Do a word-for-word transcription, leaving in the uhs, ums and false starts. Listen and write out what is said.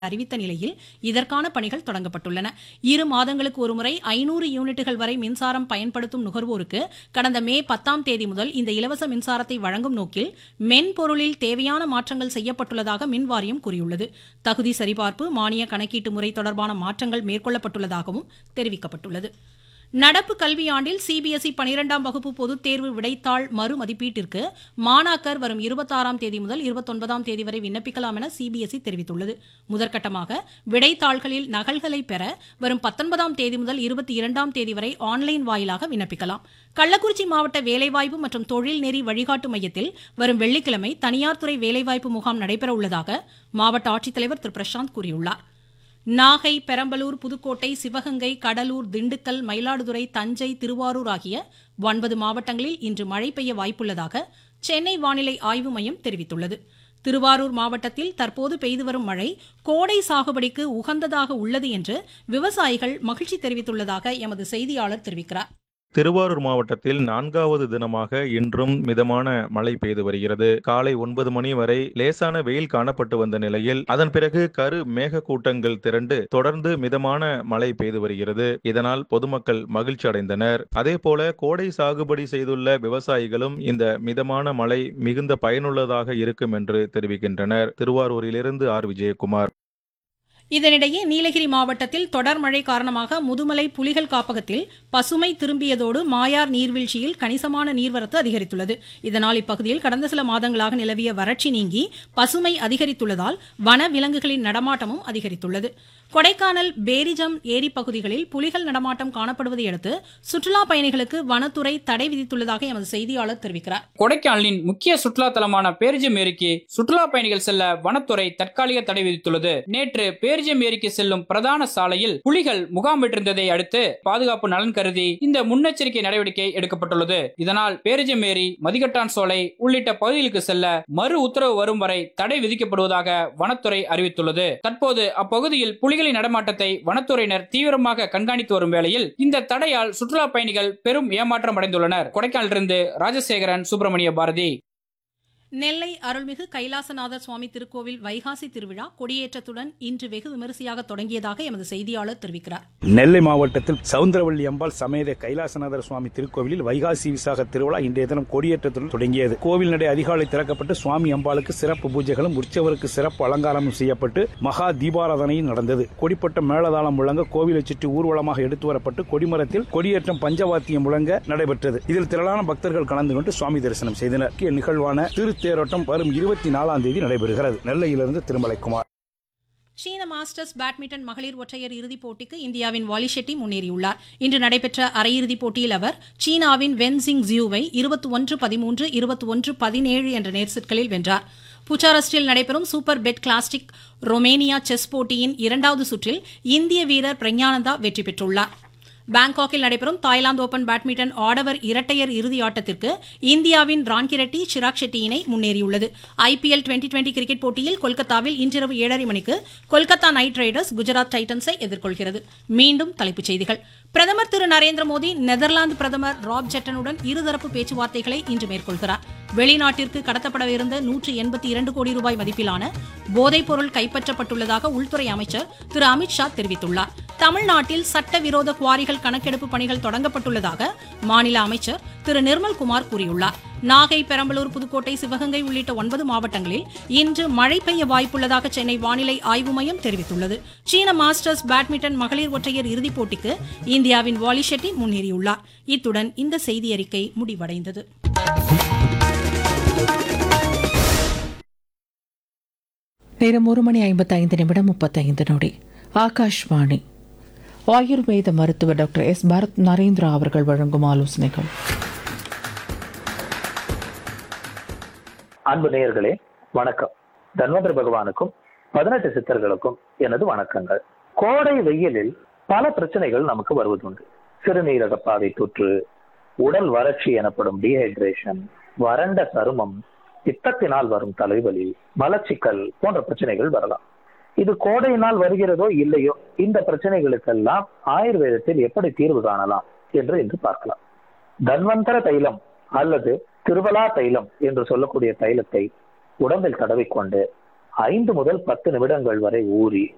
அறிவித்த நிலையில் இதற்கான பணிகள் தொடங்கப்பட்டுள்ளன. இரு மாதங்களுக்கு ஒருமுறை ஐநூறு யூனிட்டுகள் வரை மின்சாரம் பயன்படுத்தும் நுகர்வோருக்கு கடந்த மே பத்தாம் தேதி முதல் இந்த இலவச மின்சாரத்தை வழங்கும் நோக்கில் மென்பொருளில் தேவையான மாற்றங்கள் செய்யப்பட்டுள்ளதாக மின்வாரியம் கூறியுள்ளது. தகுதி சரிபார்ப்பு, மானிய கணக்கீட்டு முறை தொடர்பான மாற்றங்கள் மேற்கொள்ளப்பட்டுள்ளதாகவும் தெரிவிக்கப்பட்டுள்ளது. நடப்பு கல்வியாண்டில் சிபிஎஸ்இ பனிரெண்டாம் வகுப்பு பொதுத் தேர்வு விடைத்தாள் மறு மதிப்பீட்டிற்கு மாணாக்கர் வரும் இருபத்தாறாம் தேதி முதல் இருபத்தொன்பதாம் தேதி வரை விண்ணப்பிக்கலாம் என சிபிஎஸ்இ தெரிவித்துள்ளது. முதற்கட்டமாக விடைத்தாள்களில் நகல்களை பெற வரும் பத்தொன்பதாம் தேதி முதல் இருபத்தி இரண்டாம் தேதி வரை ஆன்லைன் வாயிலாக விண்ணப்பிக்கலாம். கள்ளக்குறிச்சி மாவட்ட வேலைவாய்ப்பு மற்றும் தொழில் நெறி வழிகாட்டு மையத்தில் வரும் வெள்ளிக்கிழமை தனியார் துறை வேலைவாய்ப்பு முகாம் நடைபெற உள்ளதாக மாவட்ட ஆட்சித்தலைவர் திரு பிரசாந்த் கூறியுள்ளார். நாகை, பெரம்பலூர், புதுக்கோட்டை, சிவகங்கை, கடலூர், திண்டுக்கல், மயிலாடுதுறை, தஞ்சை, திருவாரூர் ஆகிய ஒன்பது மாவட்டங்களில் இன்று மழை பெய்ய வாய்ப்புள்ளதாக சென்னை வானிலை ஆய்வு மையம் தெரிவித்துள்ளது. திருவாரூர் மாவட்டத்தில் தற்போது பெய்து வரும் மழை கோடை சாகுபடிக்கு உகந்ததாக உள்ளது என்று விவசாயிகள் மகிழ்ச்சி தெரிவித்துள்ளதாக எமது செய்தியாளர் தெரிவிக்கிறார். திருவாரூர் மாவட்டத்தில் நான்காவது தினமாக இன்றும் மிதமான மழை பெய்து வருகிறது. காலை ஒன்பது மணி வரை லேசான வெயில் காணப்பட்டு வந்த நிலையில் அதன் பிறகு கரு மேக கூட்டங்கள் திரண்டு தொடர்ந்து மிதமான மழை பெய்து வருகிறது. இதனால் பொதுமக்கள் மகிழ்ச்சி அடைந்தனர். அதே போல கோடை சாகுபடி செய்துள்ள விவசாயிகளும் இந்த மிதமான மழை மிகுந்த பயனுள்ளதாக இருக்கும் என்று தெரிவிக்கின்றனர். திருவாரூரிலிருந்து ஆர் விஜயகுமார். இதனிடையே நீலகிரி மாவட்டத்தில் தொடர் மழை காரணமாக முதுமலை புலிகள் காப்பகத்தில் பசுமை திரும்பியதோடு மாயார் நீர்வீழ்ச்சியில் கணிசமான நீர்வரத்து அதிகரித்துள்ளது. இதனால் இப்பகுதியில் கடந்த சில மாதங்களாக நிலவிய வறட்சி நீங்கி பசுமை அதிகரித்துள்ளதால் வன விலங்குகளின் நடமாட்டமும் அதிகரித்துள்ளது. கொடைக்கானல் பேரிஜம் ஏரி பகுதிகளில் புலிகள் நடமாட்டம் காணப்படுவதை அடுத்து சுற்றுலா பயணிகளுக்கு வனத்துறை தடை விதித்துள்ளதாக எமது செய்தியாளர் தெரிவிக்கிறார். கொடைக்கானலின் முக்கிய சுற்றுலா தலமான பேரிஜம் ஏரிக்கு சுற்றுலா பயணிகள் செல்ல வனத்துறை தற்காலிக தடை விதித்துள்ளது. நேற்று பேரிஜம் ஏரிக்கு செல்லும் பிரதான சாலையில் புலிகள் முகாமிட்டிருந்ததை அடுத்து பாதுகாப்பு நலன் கருதி இந்த முன்னெச்சரிக்கை நடவடிக்கை எடுக்கப்பட்டுள்ளது. இதனால் பேரிஜம் ஏரி, மதிகட்டான் சோலை உள்ளிட்ட பகுதிகளுக்கு செல்ல மறு உத்தரவு வரும் வரை தடை விதிக்கப்படுவதாக வனத்துறை அறிவித்துள்ளது. தற்போது அப்பகுதியில் புலிகளின் நடமாட்டத்தை வனத்துறையினர் தீவிரமாக கண்காணித்து வரும் வேளையில் இந்த தடையால் சுற்றுலா பயணிகள் பெரும் ஏமாற்றம் அடைந்துள்ளனர். கொடைக்கானலிருந்து ராஜசேகரன், சுப்பிரமணிய பாரதி. நெல்லை அருள்மிகு கைலாசநாதர் சுவாமி திருக்கோவில் வைகாசி திருவிழா கொடியேற்றத்துடன் இன்று வெகு விமரிசையாக தொடங்கியதாக எமது செய்தியாளர் தெரிவிக்கிறார். நெல்லை மாவட்டத்தில் சவுந்தரவள்ளி அம்பாள் சமேத கைலாசநாதர் சுவாமி திருக்கோவிலில் வைகாசி விசாக திருவிழா இன்றைய தினம் கொடியேற்றத்துடன் தொடங்கியது. கோவில் நடை அதிகாலை திறக்கப்பட்டு சுவாமி அம்பாளுக்கு சிறப்பு பூஜைகளும் உற்சவருக்கு சிறப்பு அலங்காரமும் செய்யப்பட்டு மகா தீபாராதனையும் நடந்தது. கொடிப்பட்ட மேளதாளம் முழங்க கோவிலை சுற்றி ஊர்வலமாக எடுத்து வரப்பட்டு கொடிமரத்தில் கொடியேற்றம் பஞ்சவாத்தியம் முழங்க நடைபெற்றது. இதில் திரளான பக்தர்கள் கலந்து கொண்டு சுவாமி தரிசனம் செய்தனர். நிகழ்வான திரு தேரோட்டம் வரும் இருபத்தி நாலாம் தேதி நடைபெறுகிறது. நெல்லையிலிருந்து திருமலைக்குமார். சீன மாஸ்டர்ஸ் பேட்மிண்டன் மகளிர் ஒற்றையர் இறுதிப் போட்டிக்கு இந்தியாவின் வாலி ஷெட்டி முன்னேறியுள்ளார். இன்று நடைபெற்ற அரையிறுதிப் போட்டியில் அவர் சீனாவின் வென் ஜிங் ஜியூவை இருபத்தி ஒன்று பதிமூன்று இருபத்தி ஒன்று பதினேழு என்ற நேர்செட்களில் வென்றார். புச்சாரஸ்டில் நடைபெறும் super bed classic Romania chess போட்டியின் இரண்டாவது சுற்றில் இந்திய வீரர் பிரக்ஞானந்தா வெற்றி பெற்றுள்ளார். பாங்காக்கில் நடைபெறும் தாய்லாந்து ஓபன் பேட்மிண்டன் ஆடவர் இரட்டையர் இறுதி ஆட்டத்திற்கு இந்தியாவின் ரான்கிரெட்டி, சிராக் ஷெட்டி இணை முன்னேறியுள்ளது. ஐபிஎல் டுவெண்டி டுவெண்டி கிரிக்கெட் போட்டியில் கொல்கத்தாவில் இன்றிரவு ஏழரை மணிக்கு கொல்கத்தா நைட் ரைடர்ஸ் குஜராத் டைட்டன்ஸை எதிர்கொள்கிறது. மீண்டும் தலைப்புச் செய்திகள். பிரதமர் திரு நரேந்திர மோடி நெதர்லாந்து பிரதமர் ராப் ஜெட்டனுடன் இருதரப்பு பேச்சுவார்த்தைகளை இன்று மேற்கொள்கிறார். வெளிநாட்டிற்கு கடத்தப்படவிருந்த நூற்று எண்பத்தி இரண்டு கோடி ரூபாய் மதிப்பிலான போதைப் பொருள் கைப்பற்றப்பட்டுள்ளதாக உள்துறை அமைச்சர் திரு அமித்ஷா தெரிவித்துள்ளார். தமிழ்நாட்டில் சட்டவிரோத குவாரிகள் கணக்கெடுப்பு பணிகள் தொடங்கப்பட்டுள்ளதாக மாநில அமைச்சர் திரு நிர்மல்குமார் கூறியுள்ளார். நாகை, பெரம்பலூர், புதுக்கோட்டை, சிவகங்கை உள்ளிட்ட ஒன்பது மாவட்டங்களில் இன்று மழை பெய்ய வாய்ப்புள்ளதாக சென்னை வானிலை ஆய்வு மையம் தெரிவித்துள்ளது. சீன மாஸ்டர்ஸ் பேட்மிண்டன் மகளிர் ஒற்றையர் இறுதிப் போட்டிக்கு இந்தியாவின் வாலி ஷெட்டி முன்னேறியுள்ளார். இத்துடன் இந்த செய்தியறிக்கை முடிவடைந்தது. நேரம் ஒரு மணி ஐம்பத்தி ஐந்து நிமிடம் முப்பத்தைந்து நொடி. ஆகாஷ்வாணி. ஆயுர்வேத மருத்துவர் டாக்டர் எஸ் பரத் நரேந்திரா அவர்கள் வழங்கும் ஆலோசனைகள். அன்பு நேயர்களே, வணக்கம். தன்வந்திர பகவானுக்கும் பதினெட்டு சித்தர்களுக்கும் எனது வணக்கங்கள். கோடை வெயிலில் பல பிரச்சனைகள் நமக்கு வருவதுண்டு. சிறுநீரக பாதை தொற்று, உடல் வறட்சி எனப்படும் டீஹைட்ரேஷன், வறண்ட சருமம், பித்தத்தினால் வரும் தலைவலி, மலச்சிக்கல் போன்ற பிரச்சனைகள் வரலாம். இது கோடையினால் வருகிறதோ இல்லையோ, இந்த பிரச்சனைகளுக்கெல்லாம் ஆயுர்வேதத்தில் எப்படி தீர்வு காணலாம் என்று இன்று பார்க்கலாம். தன்வந்தர தைலம் அல்லது திருவலா தைலம் என்று சொல்லக்கூடிய தைலத்தை உடம்பில் தடவிக்கொண்டு ஐந்து முதல் பத்து நிமிடங்கள் வரை ஊறி